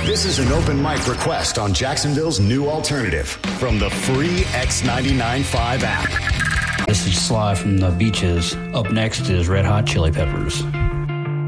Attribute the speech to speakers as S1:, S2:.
S1: This is an open mic request on Jacksonville's new alternative from the free X99.5 app.
S2: This is Sly from the Beaches. Up next is Red Hot Chili Peppers.